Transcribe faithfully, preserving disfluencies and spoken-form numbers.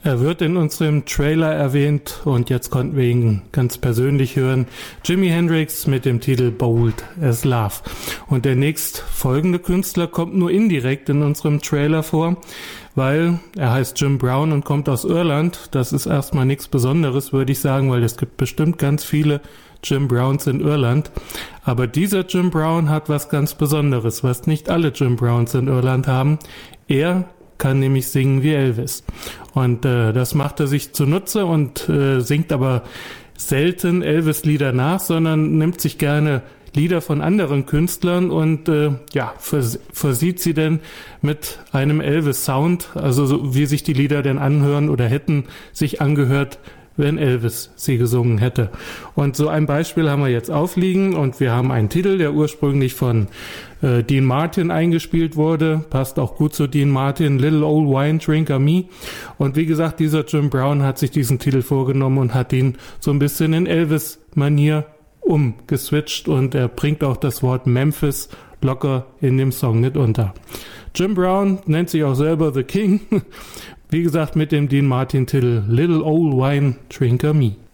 Er wird in unserem Trailer erwähnt und jetzt konnten wir ihn ganz persönlich hören. Jimi Hendrix mit dem Titel Bold as Love. Und der nächst folgende Künstler kommt nur indirekt in unserem Trailer vor, weil er heißt Jim Brown und kommt aus Irland. Das ist erstmal nichts Besonderes, würde ich sagen, weil es gibt bestimmt ganz viele Jim Browns in Irland. Aber dieser Jim Brown hat was ganz Besonderes, was nicht alle Jim Browns in Irland haben. Er kann nämlich singen wie Elvis. Und äh, das macht er sich zunutze und äh, singt aber selten Elvis-Lieder nach, sondern nimmt sich gerne Lieder von anderen Künstlern und äh, ja, vers- versieht sie denn mit einem Elvis-Sound, also so, wie sich die Lieder denn anhören oder hätten sich angehört, wenn Elvis sie gesungen hätte. Und so ein Beispiel haben wir jetzt aufliegen und wir haben einen Titel, der ursprünglich von äh, Dean Martin eingespielt wurde, passt auch gut zu Dean Martin, Little Old Wine Drinker Me. Und wie gesagt, dieser Jim Brown hat sich diesen Titel vorgenommen und hat ihn so ein bisschen in Elvis-Manier umgeswitcht und er bringt auch das Wort Memphis locker in dem Song nicht unter. Jim Brown nennt sich auch selber The King. Wie gesagt, mit dem Dean Martin Titel Little Old Wine Drinker Me.